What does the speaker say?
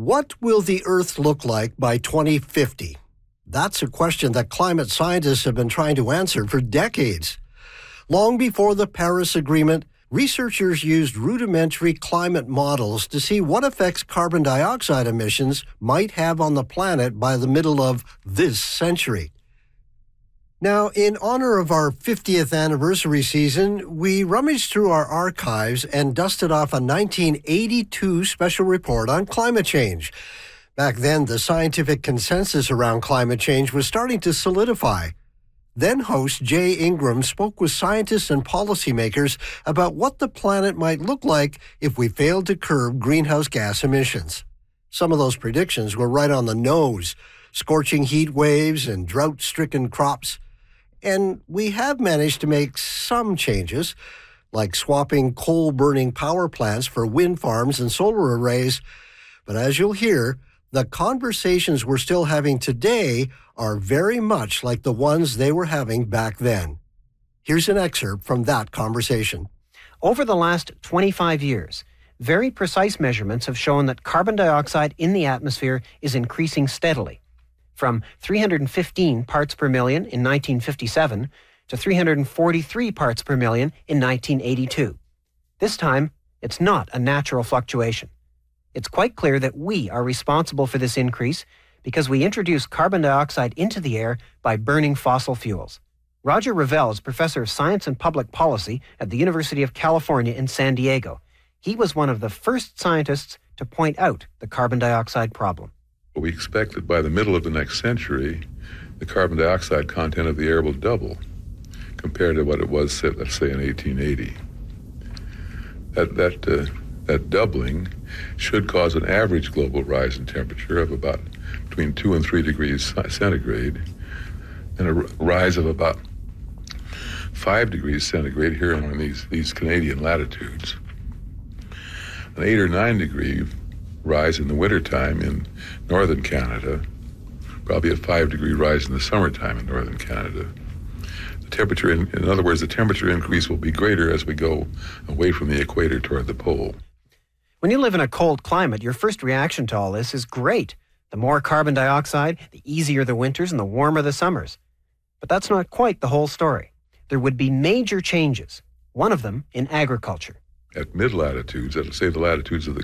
What will the Earth look like by 2050? That's a question that climate scientists have been trying to answer for decades. Long before the Paris Agreement, researchers used rudimentary climate models to see what effects carbon dioxide emissions might have on the planet by the middle of this century. Now, in honor of our 50th anniversary season, we rummaged through our archives and dusted off a 1982 special report on climate change. Back then, the scientific consensus around climate change was starting to solidify. Then host Jay Ingram spoke with scientists and policymakers about what the planet might look like if we failed to curb greenhouse gas emissions. Some of those predictions were right on the nose: scorching heat waves and drought-stricken crops. And we have managed to make some changes, like swapping coal-burning power plants for wind farms and solar arrays. But as you'll hear, the conversations we're still having today are very much like the ones they were having back then. Here's an excerpt from that conversation. Over the last 25 years, very precise measurements have shown that carbon dioxide in the atmosphere is increasing steadily, from 315 parts per million in 1957 to 343 parts per million in 1982. This time, it's not a natural fluctuation. It's quite clear that we are responsible for this increase because we introduce carbon dioxide into the air by burning fossil fuels. Roger Revelle is professor of science and public policy at the University of California in San Diego. He was one of the first scientists to point out the carbon dioxide problem. We expect that by the middle of the next century, the carbon dioxide content of the air will double compared to what it was, let's say, in 1880. That doubling should cause an average global rise in temperature of about between 2 and 3 degrees centigrade, and a rise of about 5 degrees centigrade here in these Canadian latitudes. An 8 or 9 degree rise in the wintertime in northern Canada, probably a 5 degree rise in the summertime in northern Canada. The temperature, in other words, the temperature increase will be greater as we go away from the equator toward the pole. When you live in a cold climate, your first reaction to all this is great. The more carbon dioxide, the easier the winters and the warmer the summers. But that's not quite the whole story. There would be major changes, one of them in agriculture. At mid-latitudes, say the latitudes of the